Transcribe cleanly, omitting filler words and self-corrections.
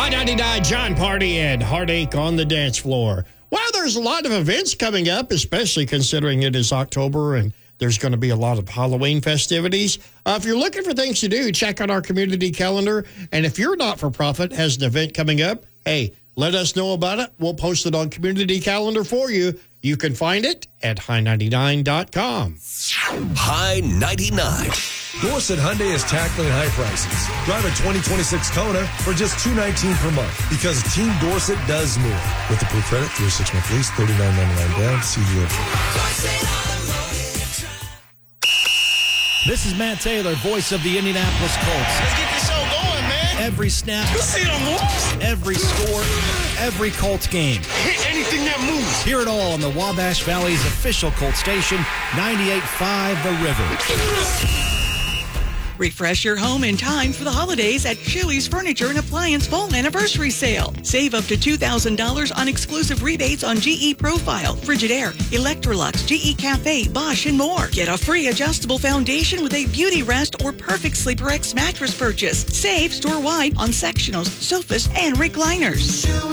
Hot 99 John Party and Heartache on the Dance Floor. Well, there's a lot of events coming up, especially considering it is October and there's going to be a lot of Halloween festivities. If you're looking for things to do, check out our community calendar. And if your not-for-profit has an event coming up, hey, let us know about it. We'll post it on community calendar for you. You can find it at high99.com. High 99. Dorsett Hyundai is tackling high prices. Drive a 2026 Kona for just $219 per month because Team Dorsett does more. With approved credit, 3 or 6 month lease, $39.99 down. See dealer. This is Matt Taylor, voice of the Indianapolis Colts. Let's get this show going, man. Every snap, You see them moves? every score, every Colts game. Hit anything that moves. Hear it all on the Wabash Valley's official Colts station, 98.5 The River. Refresh your home in time for the holidays at Chili's Furniture and Appliance Fall Anniversary Sale. Save up to $2,000 on exclusive rebates on GE Profile, Frigidaire, Electrolux, GE Cafe, Bosch, and more. Get a free adjustable foundation with a Beauty Rest or Perfect Sleeper X mattress purchase. Save store-wide on sectionals, sofas, and recliners.